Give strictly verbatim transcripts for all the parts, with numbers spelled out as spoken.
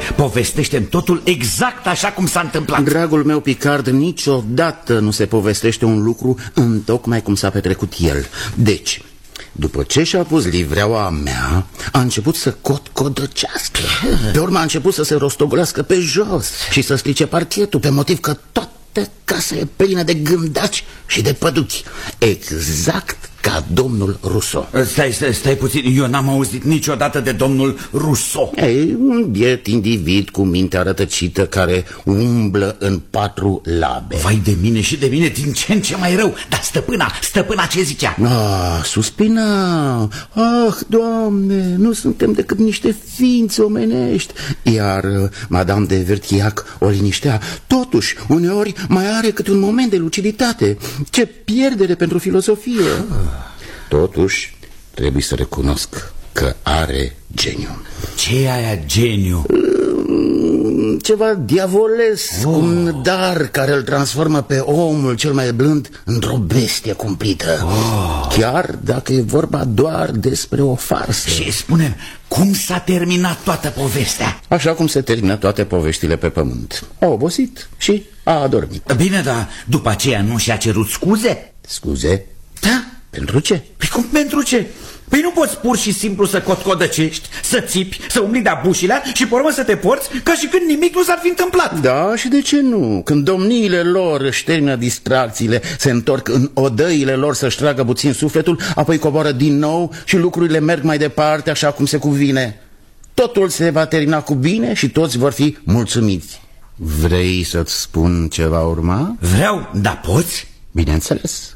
Povestește-mi totul exact așa cum s-a întâmplat. Dragul meu Picard, niciodată nu se povestește un lucru întocmai cum s-a petrecut el. Deci, după ce și-a pus livreaua mea, a început să cotcodăcească. Pe urmă a început să se rostogolească pe jos și să strice parchetul, pe motiv că toată casa e plină de gândaci și de păduchi. Exact ca domnul Rousseau. Stai, stai, stai puțin, eu n-am auzit niciodată de domnul Rousseau. Ei, un biet individ cu mintea rătăcită care umblă în patru labe. Vai de mine și de mine, din ce în ce mai rău. Dar stăpâna, stăpâna ce zicea? Ah, suspina. Ah, Doamne, nu suntem decât niște ființe omenești. Iar Madame de Vertiac o liniștea. Totuși, uneori mai are câte un moment de luciditate. Ce pierdere pentru filosofie. Totuși, trebuie să recunosc că are geniu. Ce e aia geniu? Ceva diavolesc, oh. Un dar care îl transformă pe omul cel mai blând într-o bestie cumplită. oh. Chiar dacă e vorba doar despre o farsă. Și spune-mi, cum s-a terminat toată povestea? Așa cum se termină toate poveștile pe pământ. A obosit și a adormit. Bine, dar după aceea nu și-a cerut scuze? Scuze? Da. Pentru ce? Păi cum pentru ce? Păi nu poți pur și simplu să cotcodăcești, să țipi, să umbli de-a bușilea și pe urmă să te porți ca și când nimic nu s-ar fi întâmplat. Da, și de ce nu? Când domniile lor își termină distracțiile, se întorc în odăile lor să-și tragă puțin sufletul, apoi coboară din nou și lucrurile merg mai departe așa cum se cuvine. Totul se va termina cu bine și toți vor fi mulțumiți. Vrei să-ți spun ce va urma? Vreau, dar poți? Bineînțeles.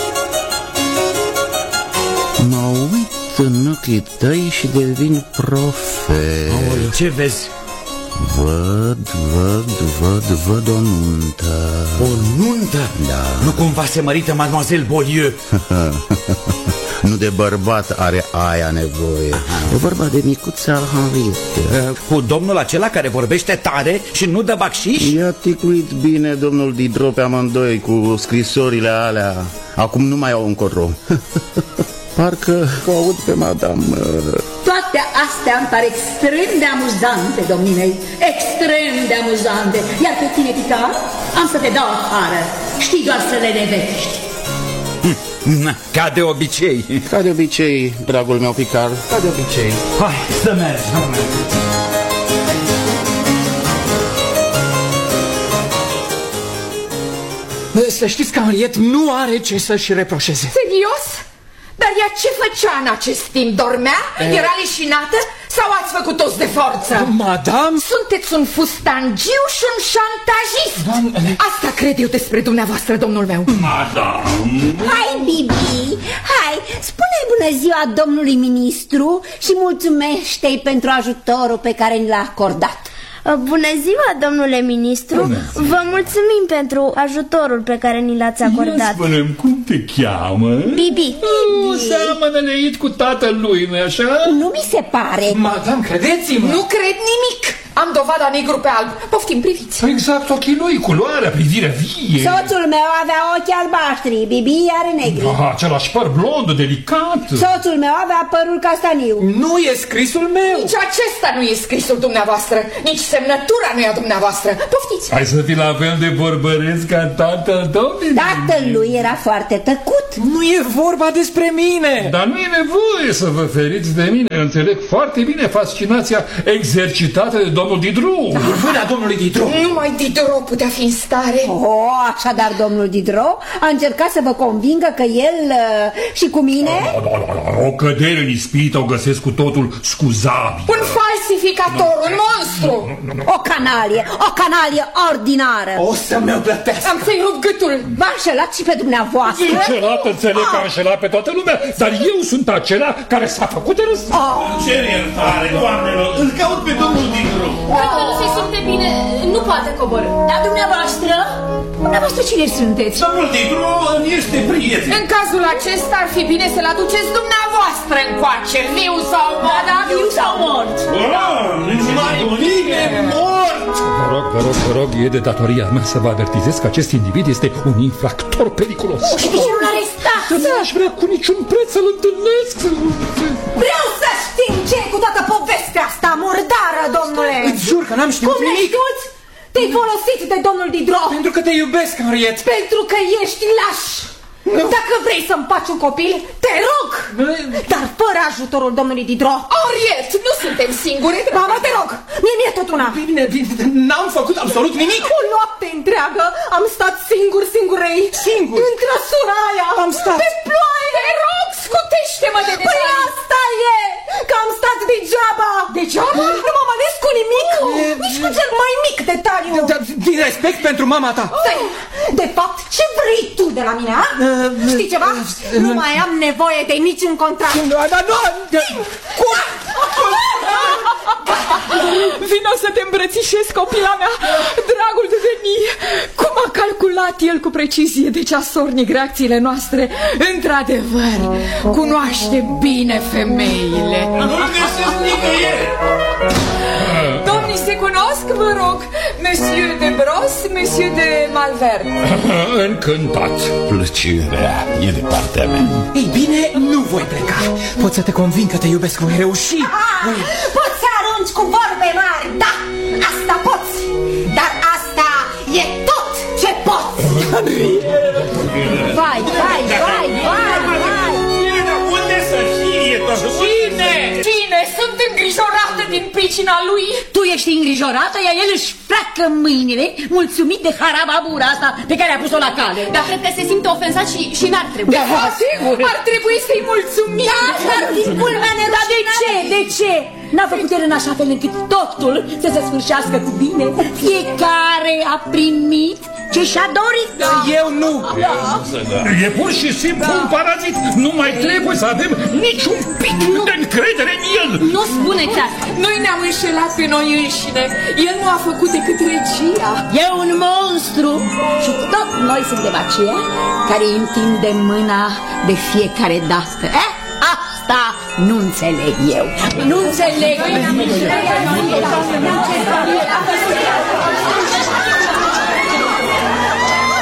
Mă uit în ochii tăi și devin profet. Aoleu, ce vezi? Văd, văd, văd, văd o nuntă. O nuntă? Da. Nu cumva se mărită Mademoiselle Beaulieu? Nu de bărbat are aia nevoie. Aha. E vorba de micuța Henriette. Cu domnul acela care vorbește tare și nu dă bacșiș? I-a ticuit bine domnul Diderot pe amândoi cu scrisorile alea. Acum nu mai au încotro. Parcă o aud pe madame. Toate astea îmi par extrem de amuzante, domnii mei. Extrem de amuzante. Iar pe tine, Picard, am să te dau afară. Știi doar să le nevești. Ca de obicei. Ca de obicei, dragul meu Picard. Ca de obicei. Hai, să mergi, hai, mergi. Să știți că Henriette nu are ce să-și reproșeze. Serios? Dar ea ce făcea în acest timp? Dormea? E... Era leșinată? Sau ați făcut toți de forță? Madame? Sunteți un fustangiu și un șantajist. Doamne... Asta cred eu despre dumneavoastră, domnul meu. Madame... Hai, Bibi, hai, spune bună ziua domnului ministru și mulțumește-i pentru ajutorul pe care ni l-a acordat. Bună ziua, domnule ministru. Vă mulțumim pentru ajutorul pe care ni l-ați acordat. Ia spune-mi, cum te cheamă? Bibi. Nu seamănă leit cu tatălui, nu-i așa? Nu mi se pare. Madame, credeți-mă. Nu cred nimic. Am dovada negru pe alb. Poftim, priviți. Exact ochii lui, culoarea, privirea vie. Soțul meu avea ochi albaștri, Bibi are negri. Ah, același păr blond, delicat. Soțul meu avea părul castaniu. Nu e scrisul meu. Nici acesta nu e scrisul dumneavoastră. Nici semnătura nu e a dumneavoastră. Poftiți. Hai să fii la fel de vorbăresc ca tatăl tău. Tatăl lui era foarte tăcut. Nu e vorba despre mine. Dar nu e nevoie să vă feriți de mine. Înțeleg foarte bine fascinația exercitată de domnul Diderot. Vâna domnului Diderot. Numai Diderot putea fi în stare. Oh, așadar domnul Diderot a încercat să vă convingă că el uh, și cu mine... Da, da, da, da. O cădere în ispită o găsesc cu totul scuzabil. Un falsificator, un monstru. O canalie, o canalie ordinară. O să-mi o plătesc. Am să-i rup gâtul. V-a înșelat și pe dumneavoastră. Înșelat, înțeleg că a înșelat pe toată lumea, dar eu sunt acela care s-a făcut de răs. Cer iertare, doamnelor, îl caut pe domnul Diderot. Dacă nu se simte bine, nu poate coborî. Dar dumneavoastră, dumneavoastră cine sunteți? Domnul Diderot este prieten. În cazul acesta ar fi bine să-l aduceți dumneavoastră încoace, viu sau mort. Da, viu sau mort. Mai bine mort! Vă rog, vă rog, vă rog, e de datoria mea să vă avertizez că acest individ este un infractor periculos. Și de ce nu-l arestați? Nu aș vrea cu niciun preț să-l întâlnesc. Vreau să știm ce e cu toată povestea asta murdară, domnule. Îți jur că n-am știut Cum nimic. știuți? Te-ai folosit de domnul Diderot. Pentru că te iubesc, Henriette. Pentru că ești laș. Dacă vrei să-mi faci un copil, te rog. Dar fără ajutorul domnului Diderot. Henriette, nu suntem singuri. Mama, te rog, mie mi-e tot una. Bine, bine, n-am făcut absolut nimic. O noapte întreagă am stat singur, singurei. Singur? În trăsura aia. Am stat. Pe ploaie. Te rog, scutește-mă de detalii. Păi asta e, că am stat degeaba. Degeaba? Nu m-am ales cu nimic. E... Nici cu cel mai mic detaliu. Da, din respect pentru mama ta. Stai, de fapt, ce vrei tu de la mine, a? Știi ceva? Nu mai am nevoie de niciun contract. Da, da, nu! Cum? Vino să te îmbrățișezi, copila mea, dragul de veni. Cum a calculat el cu precizie de ceasornic reacțiile noastre? Într-adevăr, cunoaște bine femeile. Nu-l găsesc nicăieri. Domnii se cunosc, vă rog? Monsieur de Bros, Monsieur de Malvern. Încântat. Plăcerea e de partea mea. Ei bine, nu voi pleca. Pot să te convin că te iubesc, voi reuși. Ah, poți să arunci cu vorbe mari, da, asta poți. Dar asta e tot ce poți. Vai, vai, vai, vai, vai. Unde să fie tot? Cine? Cine? Sunt îngrijorată din pricina lui. Tu ești îngrijorată, iar el își freacă mâinile, mulțumit de harababura asta pe care a pus-o la cale. Dar cred că se simte ofensat și, și n-ar trebui. Da, sigur. Ar trebui să-i mulțumim. Da, dar din culmea ne da de ce? De ce? N-a făcut el în așa fel încât totul să se sfârșească cu bine. Fiecare a primit ce și-a dorit. Da. Eu nu. E pur și simplu un parazit. Nu mai trebuie să avem niciun pic de încredere în el. Nu spuneți asta. Noi ne-am înșelat pe noi înșine. El nu a făcut decât regia. E un monstru și tot noi suntem aceia care îi întinde mâna de fiecare dată. Eh? Asta nu înțeleg eu. Nu înțeleg.